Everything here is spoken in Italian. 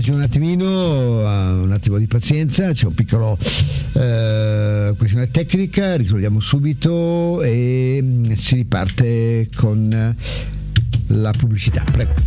ascoltateci un attimo di pazienza, c'è un piccolo questione tecnica, risolviamo subito e si riparte con la pubblicità. Prego.